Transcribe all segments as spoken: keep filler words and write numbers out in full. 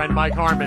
And Mike Harmon.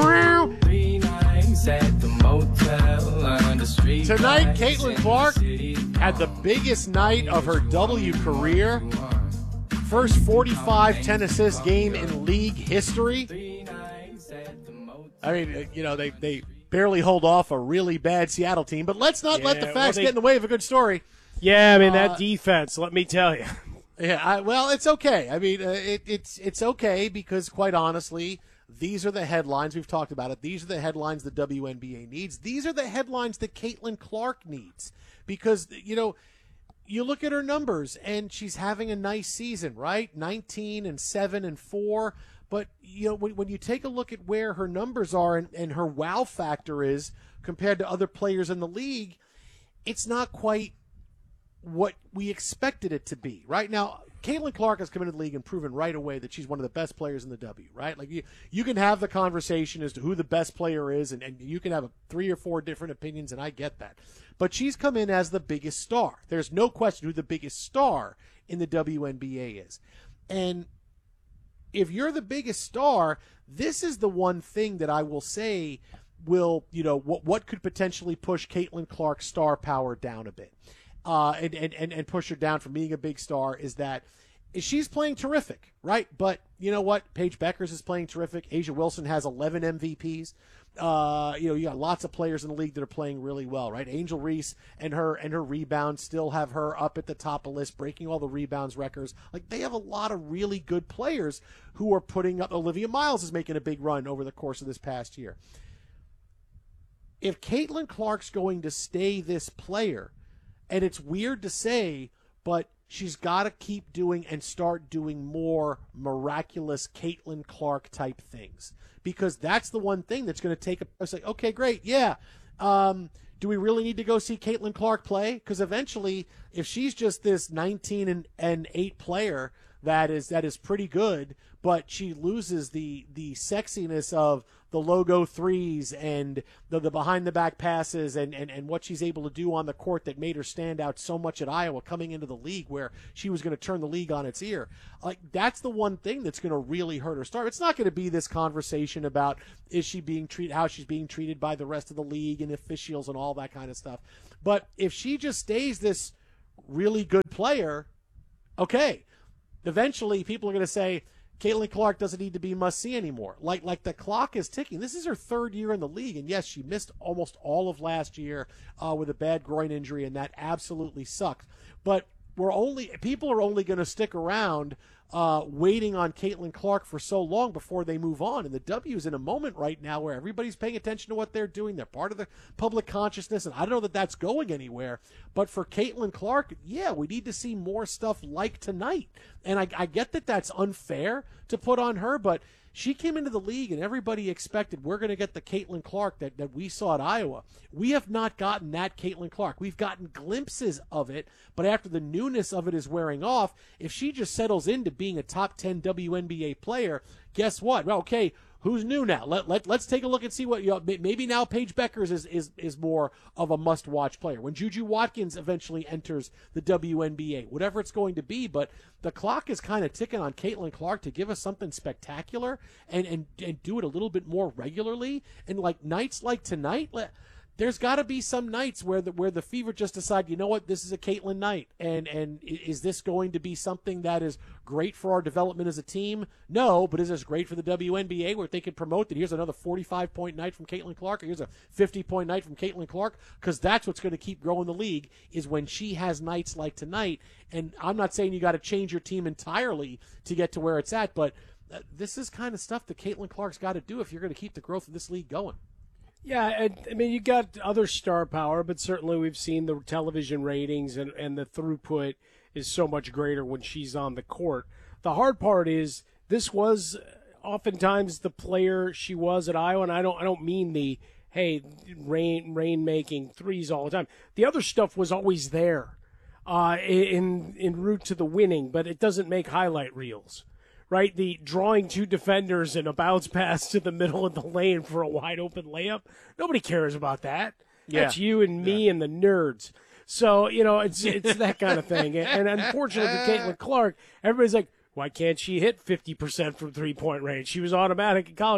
Tonight, Caitlin Clark had the biggest night of her W career. First forty-five ten assist game in league history. I mean, you know, they, they barely hold off a really bad Seattle team, but let's not yeah, let the facts well, they, get in the way of a good story. Yeah, I mean, that uh, defense, let me tell you. Yeah, I, well, it's okay. I mean, uh, it, it's it's okay because, quite honestly, these are the headlines. We've talked about it. These are the headlines the W N B A needs. These are the headlines that Caitlin Clark needs because, you know, you look at her numbers, and she's having a nice season, right? nineteen and seven and four. But, you know, when, when you take a look at where her numbers are and, and her wow factor is compared to other players in the league, it's not quite what we expected it to be. Right now, Caitlin Clark has come into the league and proven right away that she's one of the best players in the W, right? Like you, you can have the conversation as to who the best player is, and, and you can have a, three or four different opinions, and I get that. But she's come in as the biggest star. There's no question who the biggest star in the W N B A is. And if you're the biggest star, this is the one thing that I will say will, you know, what what could potentially push Caitlin Clark's star power down a bit. Uh, and, and, and, and push her down from being a big star is that she's playing terrific, right? But you know what? Paige Beckers is playing terrific. A'ja Wilson has eleven M V Ps. Uh, you know, you got lots of players in the league that are playing really well, right? Angel Reese and her and her rebounds still have her up at the top of the list, breaking all the rebounds records. Like, they have a lot of really good players who are putting up. Olivia Miles is making a big run over the course of this past year. If Caitlin Clark's going to stay this player, and it's weird to say, but she's got to keep doing and start doing more miraculous Caitlin Clark type things, because that's the one thing that's going to take a. It's like, okay, great, yeah. Um, do we really need to go see Caitlin Clark play? Because eventually, if she's just this nineteen and, and eight player that is that is pretty good, but she loses the the sexiness of the logo threes and the, the behind-the-back passes and, and, and what she's able to do on the court that made her stand out so much at Iowa coming into the league, where she was going to turn the league on its ear. Like, that's the one thing that's going to really hurt her start. It's not going to be this conversation about is she being treated, how she's being treated by the rest of the league and officials and all that kind of stuff. But if she just stays this really good player, okay, eventually people are going to say, Caitlin Clark doesn't need to be must-see anymore. Like, like the clock is ticking. This is her third year in the league, and yes, she missed almost all of last year uh, with a bad groin injury, and that absolutely sucked. But we're only people are only going to stick around uh, waiting on Caitlin Clark for so long before they move on. And the W is in a moment right now where everybody's paying attention to what they're doing. They're part of the public consciousness, and I don't know that that's going anywhere. But for Caitlin Clark, yeah, we need to see more stuff like tonight. And I, I get that that's unfair to put on her, but she came into the league and everybody expected we're going to get the Caitlin Clark that, that we saw at Iowa. We have not gotten that Caitlin Clark. We've gotten glimpses of it, but after the newness of it is wearing off, if she just settles into being a top ten W N B A player, guess what? Well, okay, who's new now? Let, let, let's take a look and see what, you know, maybe now Paige Beckers is, is, is more of a must-watch player. When Juju Watkins eventually enters the W N B A, whatever it's going to be, but the clock is kind of ticking on Caitlin Clark to give us something spectacular and, and, and do it a little bit more regularly. And like nights like tonight, let, there's got to be some nights where the where the Fever just decide, you know what, this is a Caitlin night, and and is this going to be something that is great for our development as a team? No, but is this great for the W N B A where they could promote that here's another forty-five point night from Caitlin Clark, or here's a fifty point night from Caitlin Clark? Because that's what's going to keep growing the league, is when she has nights like tonight. And I'm not saying you got to change your team entirely to get to where it's at, but uh, this is kind of stuff that Caitlin Clark's got to do if you're going to keep the growth of this league going. Yeah, I, I mean, you got other star power, but certainly we've seen the television ratings and, and the throughput is so much greater when she's on the court. The hard part is this was oftentimes the player she was at Iowa, and I don't I don't mean the, hey, rain rain making threes all the time. The other stuff was always there uh, in in route to the winning, but it doesn't make highlight reels. Right, the drawing two defenders and a bounce pass to the middle of the lane for a wide open layup. Nobody cares about that. Yeah. That's you and me yeah. and the nerds. So, you know, it's it's that kind of thing. And, and unfortunately for Caitlin Clark, everybody's like, why can't she hit fifty percent from three-point range? She was automatic in college.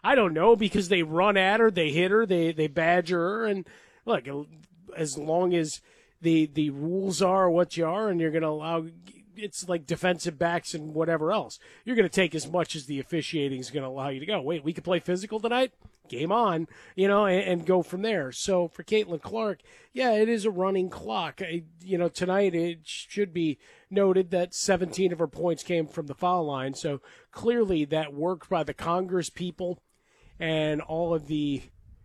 I don't know, because they run at her, they hit her, they they badger her, and look, as long as the the rules are what you are, and you're going to allow, it's like defensive backs and whatever else. You're going to take as much as the officiating is going to allow you to go. Wait, we could play physical tonight? Game on, you know, and, and go from there. So for Caitlin Clark, yeah, it is a running clock. I, you know, tonight it should be noted that seventeen of her points came from the foul line. So clearly that work by the Congress people and all of the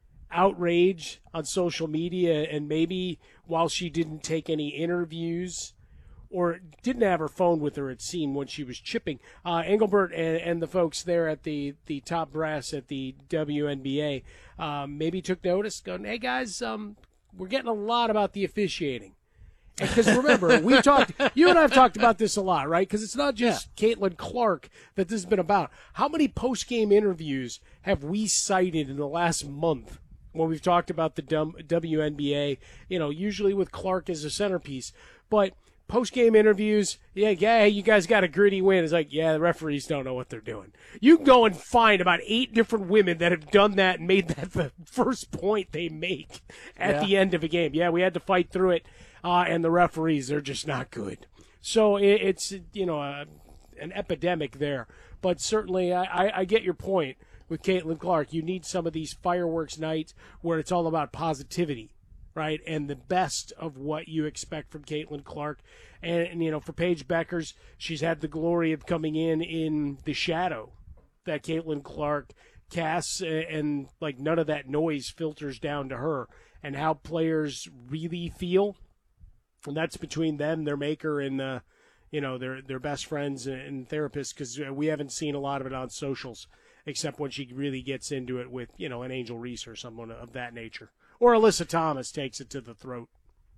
outrage on social media, and maybe while she didn't take any interviews or didn't have her phone with her, it seemed, when she was chipping. Uh, Engelbert and, and the folks there at the, the top brass at the W N B A um, maybe took notice, going, hey, guys, um, we're getting a lot about the officiating. Because remember, we talked, you and I have talked about this a lot, right? Because it's not just yeah. Caitlin Clark that this has been about. How many post-game interviews have we cited in the last month when we've talked about the W N B A, you know, usually with Clark as a centerpiece? But post-game interviews, yeah, yeah, you guys got a gritty win. It's like, yeah, the referees don't know what they're doing. You can go and find about eight different women that have done that and made that the first point they make at yeah. the end of a game. Yeah, we had to fight through it, uh, and the referees, they're just not good. So it, it's, you know, a, an epidemic there. But certainly I, I, I get your point with Caitlin Clark. You need some of these fireworks nights where it's all about positivity, right, and the best of what you expect from Caitlin Clark. And, and, you know, for Paige Beckers, she's had the glory of coming in in the shadow that Caitlin Clark casts, and, and, like, none of that noise filters down to her. And how players really feel, and that's between them, their maker, and, uh, you know, their, their best friends and therapists, because we haven't seen a lot of it on socials, except when she really gets into it with, you know, an Angel Reese or someone of that nature. Or Alyssa Thomas takes it to the throat.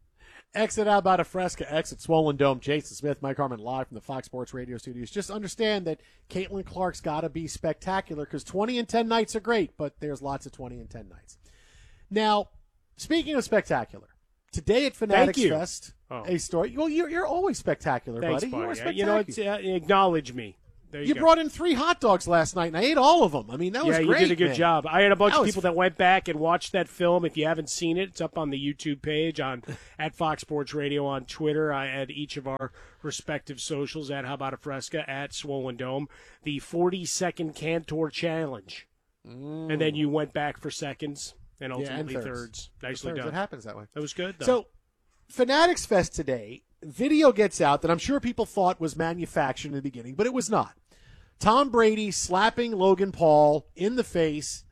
Exit out about a Fresca, exit Swollen Dome. Jason Smith, Mike Harmon, live from the Fox Sports Radio studios. Just understand that Caitlin Clark's got to be spectacular, because twenty and ten nights are great, but there's lots of twenty and ten nights. Now, speaking of spectacular, today at Fanatics Fest, oh. a story. Well, you're, you're always spectacular, Thanks, buddy. buddy. You are spectacular. You know, it's, uh, acknowledge me. There you you go. brought in three hot dogs last night, and I ate all of them. I mean, that was yeah, great. Yeah, you did a good man. job. I had a bunch that of people that went back and watched that film. If you haven't seen it, it's up on the YouTube page on at Fox Sports Radio on Twitter. I had each of our respective socials at How About a Fresca, at Swollen Dome. The forty-second Cantor Challenge. Mm. And then you went back for seconds and ultimately yeah, and thirds. thirds. Nicely thirds. done. It happens that way. That was good, though. So, Fanatics Fest today, video gets out that I'm sure people thought was manufactured in the beginning, but it was not. Tom Brady slapping Logan Paul in the face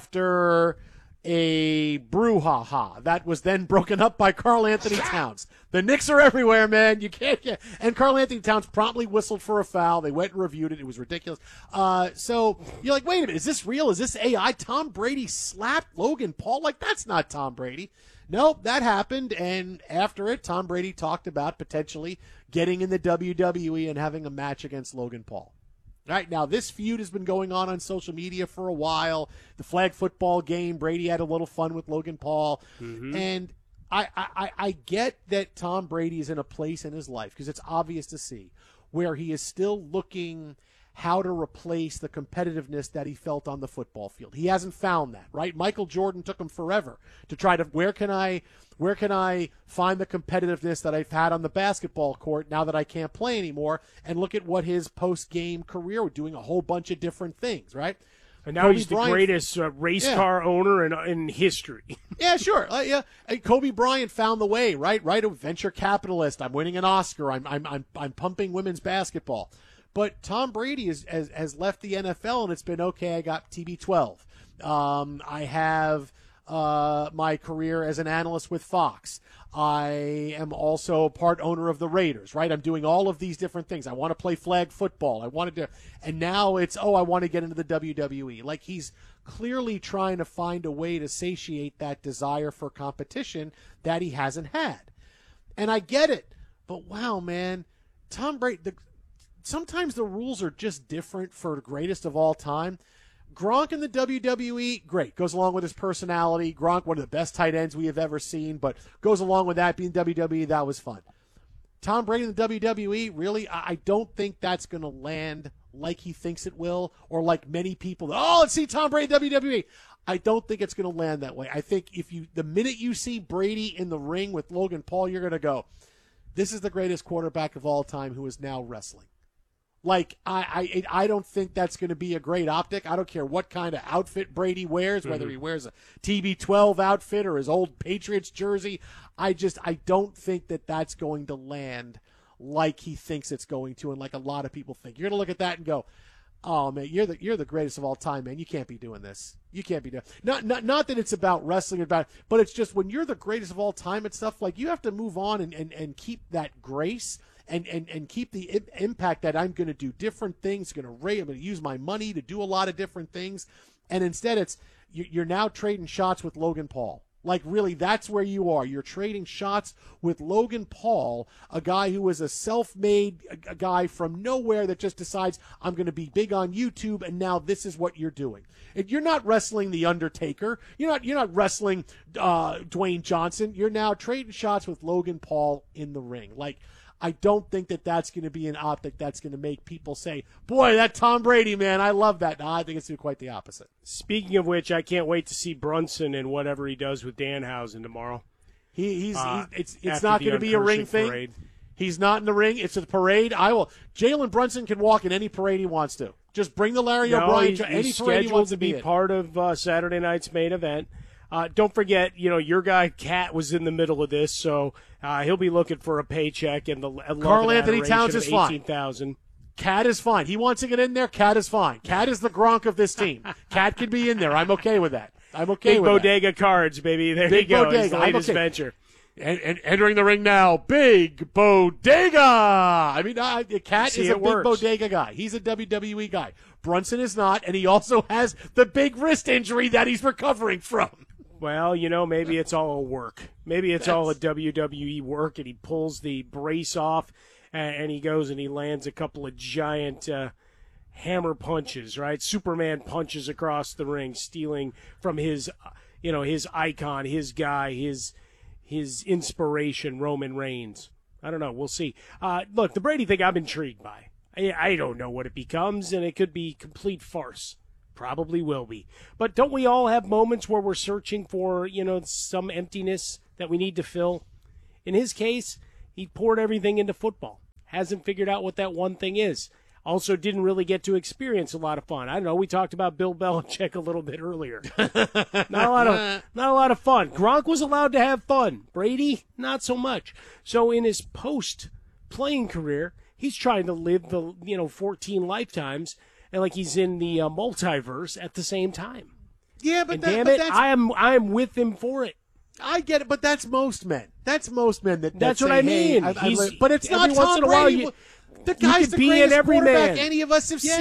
after a brouhaha that was then broken up by Karl Anthony Towns. The Knicks are everywhere, man. You can't get. And Karl Anthony Towns promptly whistled for a foul. They went and reviewed it. It was ridiculous. Uh, so you're like, wait a minute, is this real? Is this A I? Tom Brady slapped Logan Paul? Like, that's not Tom Brady. Nope, that happened, and after it, Tom Brady talked about potentially getting in the W W E and having a match against Logan Paul. All right, now this feud has been going on on social media for a while. The flag football game, Brady had a little fun with Logan Paul. Mm-hmm. And I, I, I get that Tom Brady is in a place in his life, because it's obvious to see, where he is still looking how to replace the competitiveness that he felt on the football field. He hasn't found that, right? Michael Jordan took him forever to try to, where can I where can I find the competitiveness that I've had on the basketball court now that I can't play anymore? And look at what his post-game career was, doing a whole bunch of different things, right? And now Kobe he's the Bryant, greatest uh, race yeah. car owner in in history. yeah, sure. Uh, yeah, and Kobe Bryant found the way, right? Right, a venture capitalist. I'm winning an Oscar. I'm I'm I'm, I'm pumping women's basketball. But Tom Brady is, has, has left the N F L, and it's been, okay, I got T B twelve. Um, I have uh, my career as an analyst with Fox. I am also part owner of the Raiders, right? I'm doing all of these different things. I want to play flag football. I wanted to, and now it's, oh, I want to get into the W W E. Like, he's clearly trying to find a way to satiate that desire for competition that he hasn't had. And I get it, but wow, man, Tom Brady, the, sometimes the rules are just different for the greatest of all time. Gronk in the W W E, great. Goes along with his personality. Gronk, one of the best tight ends we have ever seen, but goes along with that being W W E, that was fun. Tom Brady in the W W E, really, I I don't think that's going to land like he thinks it will, or like many people. Oh, let's see Tom Brady in W W E. I don't think it's going to land that way. I think if you, the minute you see Brady in the ring with Logan Paul, you're going to go, this is the greatest quarterback of all time who is now wrestling. Like, I, I, I don't think that's going to be a great optic. I don't care what kind of outfit Brady wears, whether mm-hmm. he wears a T B twelve outfit or his old Patriots jersey. I just, I don't think that that's going to land like he thinks it's going to, and like a lot of people think. You're going to look at that and go, oh man, you're the you're the greatest of all time, man. You can't be doing this. You can't be doing not not not that it's about wrestling about, but it's just when you're the greatest of all time and stuff, like you have to move on and, and, and keep that grace and, and, and keep the im- impact that I'm going to do different things, going to rate, I'm going to use my money to do a lot of different things, and instead it's you're now trading shots with Logan Paul. Like, really, that's where you are. You're trading shots with Logan Paul, a guy who is a self-made a, a guy from nowhere that just decides, I'm going to be big on YouTube, and now this is what you're doing. And you're not wrestling The Undertaker. You're not You're not wrestling uh, Dwayne Johnson. You're now trading shots with Logan Paul in the ring. Like, I don't think that that's going to be an optic that's going to make people say, boy, that Tom Brady, man, I love that. No, I think it's quite the opposite. Speaking of which, I can't wait to see Brunson and whatever he does with Danhausen tomorrow. He, he's, uh, he's it's it's not going to be a ring thing. Parade. He's not in the ring. It's a parade. I will. Jalen Brunson can walk in any parade he wants to. Just bring the Larry no, O'Brien he's, to any he's parade he wants to be, be in. part of uh, Saturday night's main event. Uh, don't forget, you know, your guy Cat was in the middle of this, so uh, he'll be looking for a paycheck and the love Carl and Anthony Towns is fine. eighteen thousand. Cat is fine. He wants to get in there. Cat is fine. Cat is the Gronk of this team. Cat can be in there. I'm okay with that. I'm okay Big with bodega that. cards, baby. There Big you go. bodega. His latest okay. venture. And, and entering the ring now, Big Bodega. I mean, uh, Cat See, is a Big works. Bodega guy. He's a W W E guy. Brunson is not, and he also has the big wrist injury that he's recovering from. Well, you know, maybe it's all a work. Maybe it's That's... all a W W E work, and he pulls the brace off, and, and he goes and he lands a couple of giant uh, hammer punches, right? Superman punches across the ring, stealing from his, you know, his icon, his guy, his his inspiration, Roman Reigns. I don't know. We'll see. Uh, look, the Brady thing I'm intrigued by. I, I don't know what it becomes, and it could be complete farce. Probably will be. But don't we all have moments where we're searching for, you know, some emptiness that we need to fill? In his case, he poured everything into football. Hasn't figured out what that one thing is. Also didn't really get to experience a lot of fun. I don't know, we talked about Bill Belichick a little bit earlier. not a lot of not a lot of fun. Gronk was allowed to have fun. Brady, not so much. So in his post-playing career, he's trying to live the, you know, fourteen lifetimes, and like he's in the uh, multiverse at the same time. Yeah, but, and that, damn but it, that's, I am I am with him for it. I get it, but that's most men. That's most men that, that That's say, what I hey, mean. I, I, He's, but it's not every once Tom in a while Brady. you, the guy's you the be greatest in every quarterback man. any of us have yeah,